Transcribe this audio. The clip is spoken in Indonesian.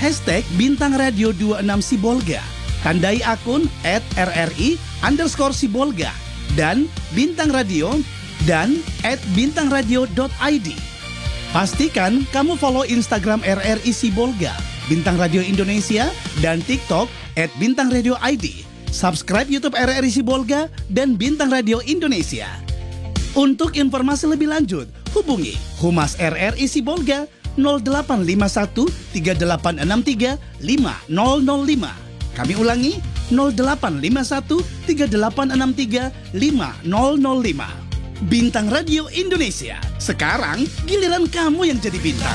Bintang Radio 26 Sibolga. Tandai akun @rri_Sibolga dan Bintang Radio dan @bintangradio.id. Pastikan kamu follow Instagram RRI Sibolga, Bintang Radio Indonesia, dan TikTok @bintangradio.id. Subscribe YouTube RRI Sibolga dan Bintang Radio Indonesia. Untuk informasi lebih lanjut, hubungi Humas RRI Sibolga 0851 3863 5005. Kami ulangi 0851 3863 5005. Bintang Radio Indonesia. Sekarang giliran kamu yang jadi bintang.